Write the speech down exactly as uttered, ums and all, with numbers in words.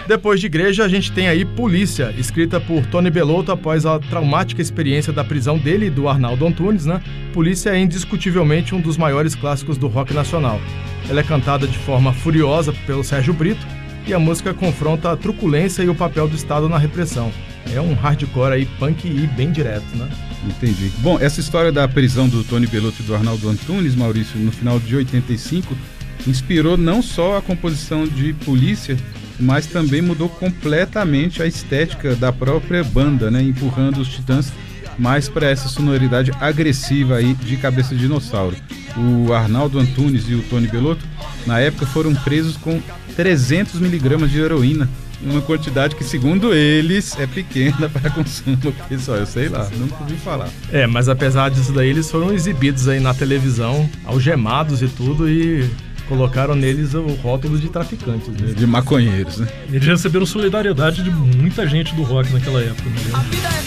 Depois de Igreja, a gente tem aí Polícia, escrita por Tony Bellotto após a traumática experiência da prisão dele e do Arnaldo Antunes, né? Polícia é indiscutivelmente um dos maiores clássicos do rock nacional. Ela é cantada de forma furiosa pelo Sérgio Brito e a música confronta a truculência e o papel do Estado na repressão. É um hardcore aí, punk e bem direto, né? Entendi. Bom, essa história da prisão do Tony Bellotto e do Arnaldo Antunes, Maurício, no final de oitenta e cinco, inspirou não só a composição de Polícia, mas também mudou completamente a estética da própria banda, né? Empurrando os Titãs mais para essa sonoridade agressiva aí de Cabeça de Dinossauro. O Arnaldo Antunes e o Tony Bellotto, na época, foram presos com trezentos miligramas de heroína, uma quantidade que, segundo eles, é pequena para consumo. Pessoal, eu sei lá, nunca ouvi falar. É, mas apesar disso daí, eles foram exibidos aí na televisão, algemados e tudo, e colocaram neles o rótulo de traficantes, né? De maconheiros, né? Eles receberam solidariedade de muita gente do rock naquela época, né?